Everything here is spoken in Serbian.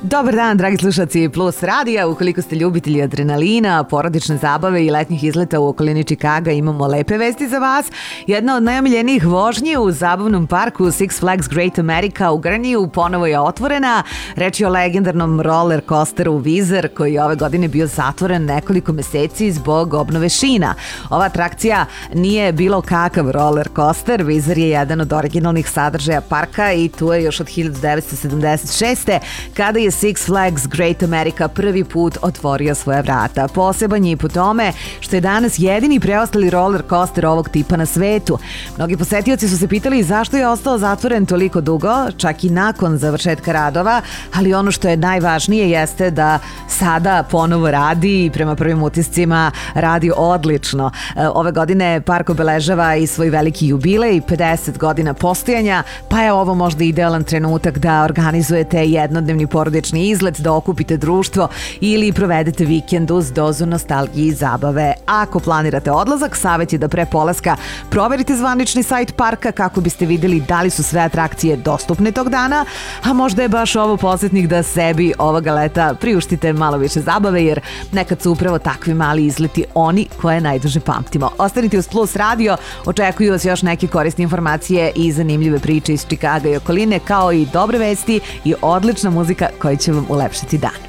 Dobar dan, dragi slušalci Plus radija. Ukoliko ste ljubitelji adrenalina, porodične zabave i letnjih izleta u okolini Čikaga, imamo lepe vesti za vas. Jedna od najomiljenijih vožnji u zabavnom parku Six Flags Great America u Grniju ponovo je otvorena. Reč je o legendarnom roller coasteru Wizard, koji je ove godine bio zatvoren nekoliko meseci zbog obnove šina. Ova atrakcija nije bilo kakav roller coaster. Wizard je jedan od originalnih sadržaja parka i tu je još od 1976. kada je Six Flags Great America prvi put otvorio svoja vrata. Poseban je i po tome što je danas jedini preostali roller coaster ovog tipa na svetu. Mnogi posetioci su se pitali zašto je ostao zatvoren toliko dugo, čak i nakon završetka radova, ali ono što je najvažnije jeste da sada ponovo radi i prema prvim utiscima radi odlično. Ove godine park obeležava i svoj veliki jubilej, 50 godina postojanja, pa je ovo možda idealan trenutak da organizujete jednodnevni porodični izlet, da okupite društvo ili provedete vikend uz dozu nostalgije i zabave. Ako planirate odlazak, savjet je da pre polaska proverite zvanični sajt parka kako biste vidjeli da li su sve atrakcije dostupne tog dana, a možda je baš ovo podsjetnik da sebi ovoga leta priuštite malo više zabave, jer nekad su upravo takvi mali izleti oni koje najduže pamtimo. Ostanite uz Plus radio, očekuju vas još neke korisne informacije i zanimljive priče iz Čikaga i okoline, kao i dobre vesti i odlična muzika koja će vam ulepšati dan.